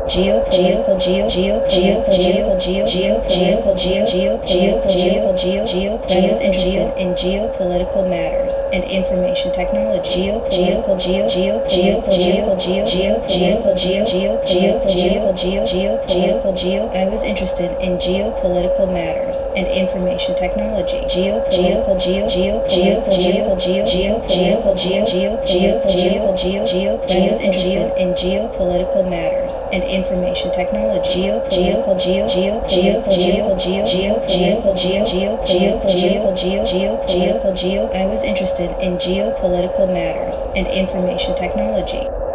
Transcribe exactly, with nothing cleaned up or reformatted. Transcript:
geopolitical geo geo geopolitical geo geo geopolitical geo geo geopolitical geo geo I was interested in geopolitical matters and information technology. Geopolitical geo geo geopolitical geo geo geopolitical geo geo geopolitical geo geo geopolitical geo I was interested in geopolitical matters and information technology. Geopolitical geo geo geopolitical geo geo geopolitical geo geo geopolitical geo geo I was interested in geopolitical matters and information technology. Geopolitical geo geo geopolitical geo geo geopolitical geo geo geopolitical geo geo geopolitical geo I was interested in geopolitical matters and information technology.